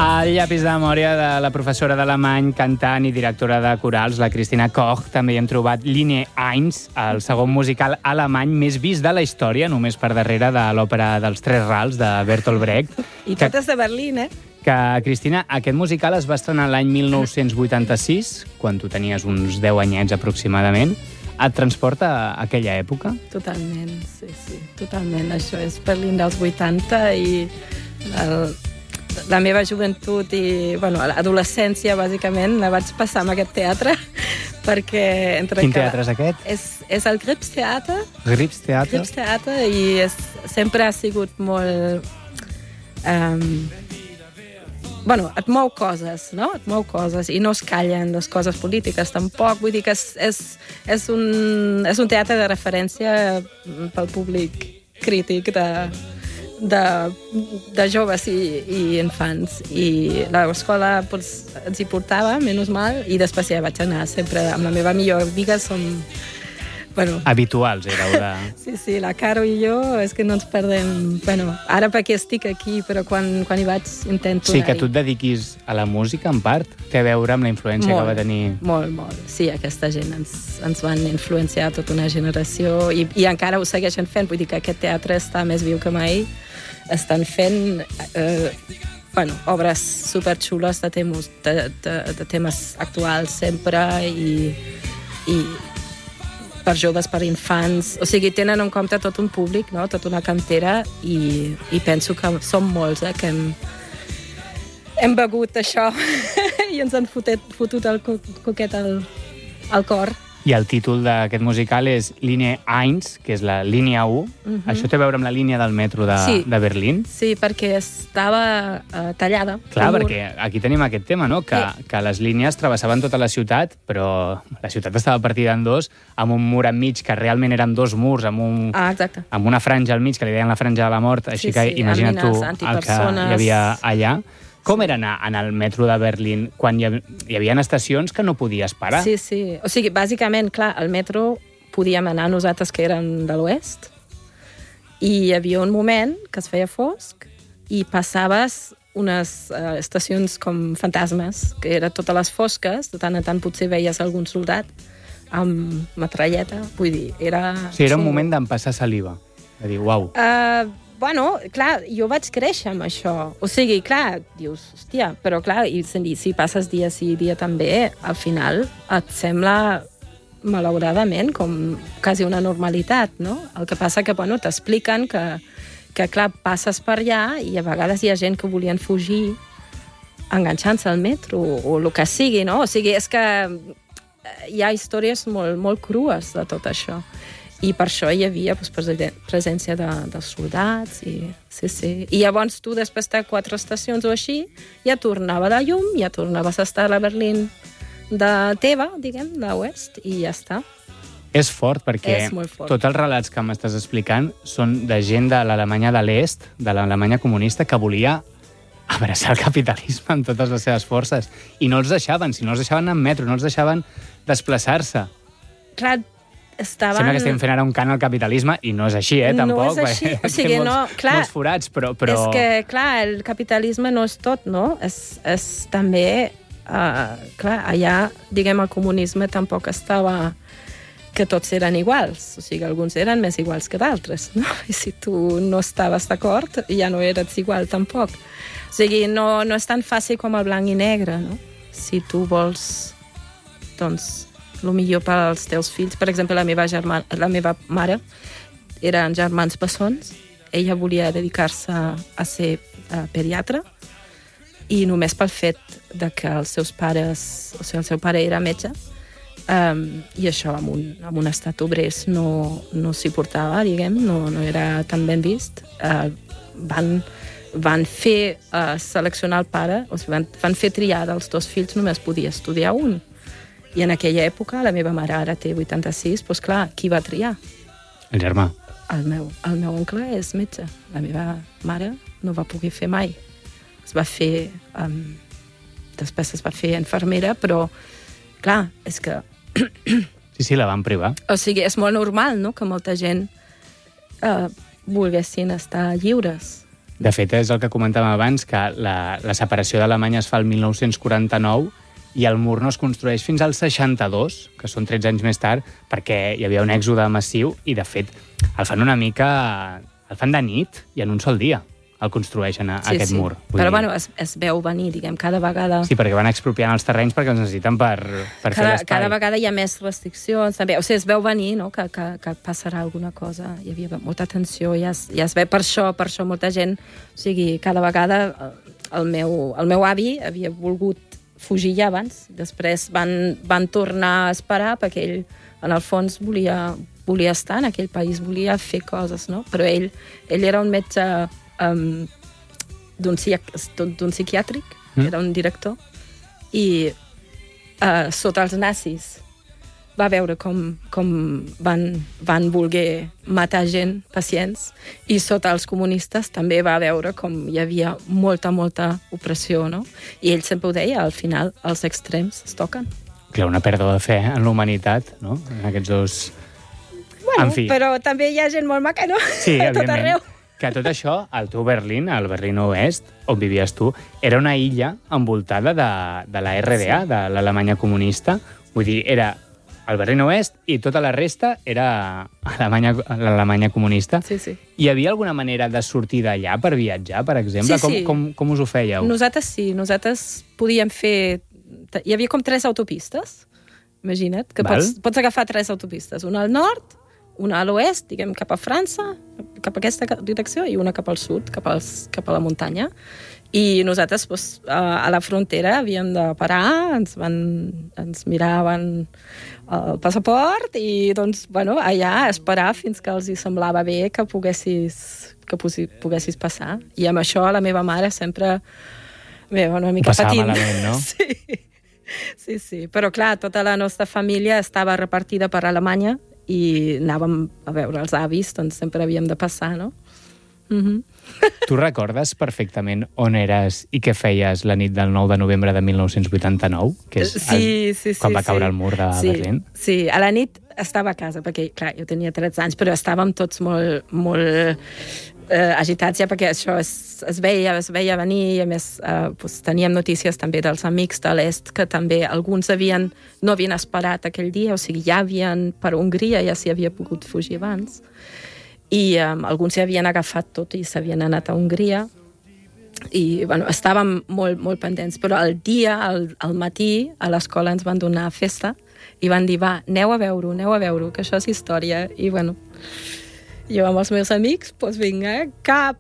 Al llapis de memòria de la professora d'alemany, cantant i directora de corals, la Christina Koch, també hi hem trobat Linie 1, el segon musical alemany més vist de la història, només per darrere de l'òpera dels Tres Rals, de Bertolt Brecht. I tot és de Berlín, eh? Que, Cristina, aquest musical es va estrenar l'any 1986, quan tu tenies uns 10 anyets aproximadament. Et transporta a aquella època? Totalment, sí, totalment. Això és Berlín dels 80 i la meva joventut i l'adolescència, bàsicament, la vaig passar amb aquest teatre, perquè... Quin teatre és aquest? És el Grips Theater. Grips Theater? Grips Theater, i sempre ha sigut molt... et mou coses, no? Et mou coses, i no es callen les coses polítiques, tampoc. Vull dir que és un teatre de referència pel públic crític de joves i infants. I l'escola ens hi portava, menys mal, i després ja vaig anar sempre amb la meva millor amiga. Habituals, éreu de... Sí, la Caro i jo, és que no ens perdem... Ara perquè estic aquí, però quan hi vaig intento anar-hi. Sí, que tu et dediquis a la música, en part, té a veure amb la influència que va tenir... Molt. Sí, aquesta gent ens van influenciar tota una generació i encara ho segueixen fent. Vull dir que aquest teatre està més viu que mai. Estan fent obres superxules de temes actuals sempre i per joves, per infants. O sigui, tenen en compte tot un públic, no? Tota una cantera, i penso que som molts que hem begut això i ens han fotut el coquet al cor. I el títol d'aquest musical és Linie 1, que és la línia 1. Això té a veure amb la línia del metro de Berlín? Sí, perquè estava tallada. Clar, perquè aquí tenim aquest tema, no? Que les línies travessaven tota la ciutat, però la ciutat estava partida en dos, amb un mur enmig, que realment eren dos murs, amb una franja al mig, que li deien la franja de la mort, així que imagina't tu el que hi havia allà. Com era anar al metro de Berlín quan hi havia estacions que no podies parar? Sí. O sigui, bàsicament, clar, al metro podíem anar nosaltres que érem de l'oest, i hi havia un moment que es feia fosc i passaves unes estacions com fantasmes, que eren totes les fosques, de tant en tant potser veies algun soldat amb metralleta, vull dir, era... Sí, era un moment d'empassar saliva, de dir, uau. Clar, jo vaig créixer amb això. O sigui, clar, dius, hòstia, però clar, i si passes dia sí, dia també, al final et sembla, malauradament, com quasi una normalitat, no? El que passa que, t'expliquen que, clar, passes per allà i a vegades hi ha gent que volien fugir enganxant-se al metro o el que sigui, no? O sigui, és que hi ha històries molt, molt crues de tot això. I per això hi havia presència dels soldats. Sí. I llavors tu, després de 4 estacions o així, ja tornava la llum, ja tornaves a estar a la Berlín de teva, diguem, de l'oest, i ja està. És fort, perquè tots els relats que m'estàs explicant són de gent de l'Alemanya de l'Est, de l'Alemanya comunista, que volia abraçar el capitalisme amb totes les seves forces. I no els deixaven, si no els deixaven anar en metro, no els deixaven desplaçar-se. Clar, sembla que estem fent ara un cant al capitalisme i no és així, tampoc. No és així. O sigui, molts forats, però... És que, clar, el capitalisme no és tot, no? És també... clar, allà, diguem, el comunisme tampoc estava... que tots eren iguals. O sigui, alguns eren més iguals que d'altres, no? I si tu no estaves d'acord, ja no eres igual tampoc. O sigui, no és tan fàcil com el blanc i negre, no? Si tu vols, doncs... el millor pels teus fills. Per exemple, la meva mare eren germans bessons. Ella volia dedicar-se a ser pediatra i només pel fet de que els seus pares, o sigui, el seu pare era metge, i això amb un estat obrers no s'hi portava, diguem, no era tan ben vist. Van fer seleccionar el pare, o sigui, van fer triar dels 2 fills, només podia estudiar un. I en aquella època, la meva mare ara té 86, doncs clar, qui va triar? El germà. El meu oncle és metge. La meva mare no va poder fer mai. Després es va fer infermera, però, clar, és que... Sí, la van privar. O sigui, és molt normal, no?, que molta gent volguessin estar lliures. De fet, és el que comentàvem abans, que la separació d'Alemanya es fa el 1949 i el mur no es construeix fins al 62, que són 13 anys més tard, perquè hi havia un èxode massiu i, de fet, el fan una mica... el fan de nit i en un sol dia el construeixen aquest mur. Però, bueno, es veu venir, diguem, cada vegada... Sí, perquè van expropiant els terrenys perquè els necessiten per fer l'espai. Cada vegada hi ha més restriccions, també. O sigui, es veu venir, no?, que passarà alguna cosa. Hi havia molta tensió, ja es ve per això molta gent... O sigui, cada vegada el meu avi havia volgut fugir ja abans, després van tornar a esperar perquè ell, en el fons, volia estar en aquell país, volia fer coses, no? Però ell era un metge d'un psiquiàtric, era un director, i sota els nazis va veure com van voler matar gent, pacients, i sota els comunistes també va veure com hi havia molta opressió, no? I ell sempre ho deia, al final els extrems es toquen. Clar, una pèrdua de fe en la humanitat, no?, en aquests dos... Bueno, però també hi ha gent molt maca, no? Sí, a tot arreu. Que tot això, el teu Berlín, el Berlín Oest, on vivies tu, era una illa envoltada de la RDA, de l'Alemanya comunista. Vull dir, era el Berlín Oest i tota la resta era l'Alemanya comunista. Sí, sí. Hi havia alguna manera de sortir d'allà per viatjar, per exemple? Sí. Com us ho fèieu? Nosaltres sí, nosaltres podíem fer... Hi havia com 3 autopistes, imagina't, que pots agafar 3 autopistes, una al nord, una a l'oest, diguem, cap a França, cap a aquesta direcció, i una cap al sud, cap a la muntanya. I nosaltres, doncs, a la frontera havíem de parar, ens miraven el passaport i, doncs, bueno, allà esperar fins que els hi semblava bé que poguessis passar. I amb això la meva mare sempre... Bé, una mica patint. Passava malament, no? Sí. Però, clar, tota la nostra família estava repartida per Alemanya i anàvem a veure els avis, doncs sempre havíem de passar, no? Tu recordes perfectament on eres i què feies la nit del 9 de novembre de 1989? Que és quan va caure el mur de Berlín? Sí, a la nit estava a casa, perquè, clar, jo tenia 13 anys, però estàvem tots molt agitats ja, perquè això es veia venir, i a més teníem notícies també dels amics de l'est, que també alguns no havien esperat aquell dia, o sigui, ja havien per Hongria, ja s'hi havia pogut fugir abans, i alguns s'hi havien agafat tot i s'havien anat a Hongria, i bueno, estàvem molt pendents, però el dia, al matí, a l'escola ens van donar festa i van dir, va, aneu a veure-ho, que això és història, i bueno... Jo amb els meus amics, doncs vinga, cap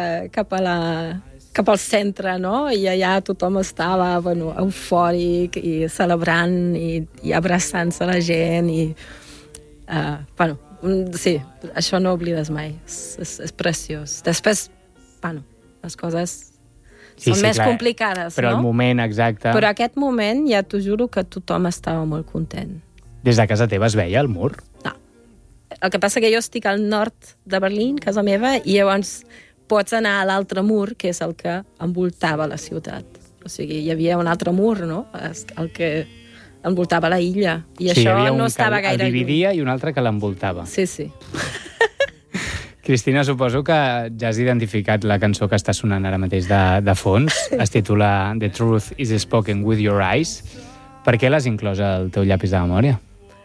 al centre, no? I allà tothom estava, bueno, eufòric i celebrant i abraçant-se la gent i... bueno, sí, això no oblides mai, és preciós. Després, bueno, les coses són més complicades, però no? El moment exacte... Però aquest moment, ja t'ho juro que tothom estava molt content. Des de casa teva es veia el mur? No. El que passa que jo estic al nord de Berlín, casa meva, i llavors pots anar a l'altre mur, que és el que envoltava la ciutat. O sigui, hi havia un altre mur, no?, el que envoltava la illa. I això no estava gaire lluny. El dividia i un altre que l'envoltava. Sí. Cristina, suposo que ja has identificat la cançó que està sonant ara mateix de fons. Es titula The Truth is Spoken with Your Eyes. Per què l'has inclòs al teu llapis de memòria?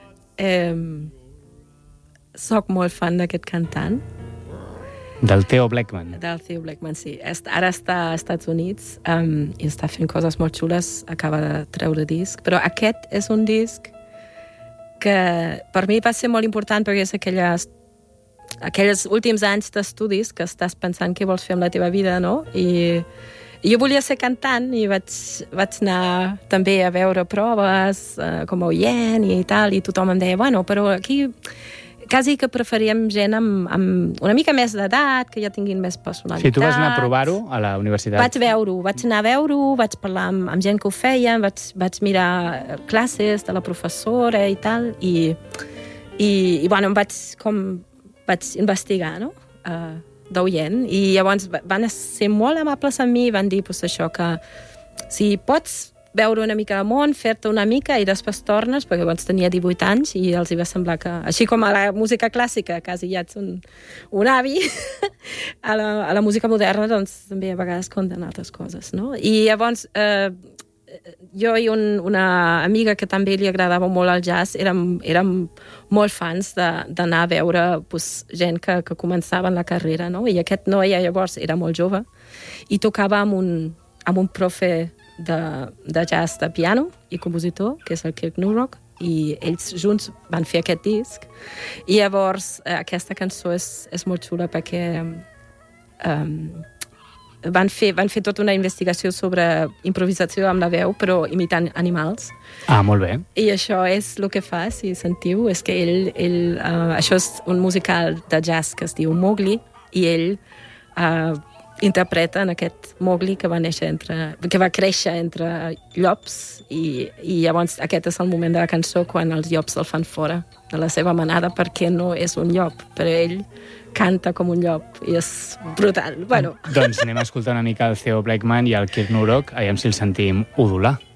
Soc molt fan d'aquest cantant. Del Theo Blackman. Del Theo Blackman, sí. Ara està als Estats Units i està fent coses molt xules, acaba de treure disc, però aquest és un disc que per mi va ser molt important perquè és aquells últims anys d'estudis que estàs pensant què vols fer amb la teva vida, no? I jo volia ser cantant i vaig anar també a veure proves com a oient i tal, i tothom em deia, bueno, però aquí quasi que preferíem gent amb una mica més d'edat, que ja tinguin més personalitat. Sí, tu vas anar a provar-ho a la universitat. Vaig anar a veure-ho, vaig parlar amb gent que ho feia, vaig mirar classes de la professora i tal, i bueno, vaig investigar, no?, d'oient, i llavors van ser molt amables amb mi i van dir, pues, això, que si pots veure una mica el món, fer-te una mica i després tornes, perquè llavors tenia 18 anys i els hi va semblar que, així com a la música clàssica, quasi ja ets un avi, a la música moderna doncs també a vegades compten altres coses, no? I llavors jo i una amiga que també li agradava molt el jazz érem molt fans d'anar a veure gent que començava en la carrera, no? I aquest noi llavors era molt jove i tocava amb un profe de jazz de piano i compositor, que és el Kirk Nurok, i ells junts van fer aquest disc. I llavors aquesta cançó és molt xula perquè van fer tota una investigació sobre improvisació amb la veu, però imitant animals. Ah, molt bé. I això és el que fa, si sentiu, és que això és un musical de jazz que es diu Mowgli, i ell interpreta en aquest Mowgli que va créixer entre llops, i llavors aquest és el moment de la cançó quan els llops el fan fora de la seva manada perquè no és un llop, però ell canta com un llop i és brutal. Bueno. Doncs anem a escoltar una mica el Theo Blackman i el Kirk Nurok, aviam si el sentim udolar.